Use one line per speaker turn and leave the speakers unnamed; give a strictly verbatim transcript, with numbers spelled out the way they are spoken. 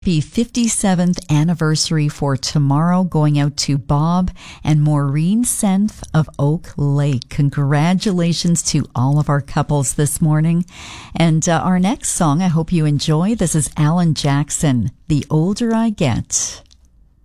Happy fifty-seventh anniversary for tomorrow going out to Bob and Maureen Senth of Oak Lake. Congratulations to all of our couples this morning. And uh, our next song, I hope you enjoy. This is Alan Jackson, The Older I Get.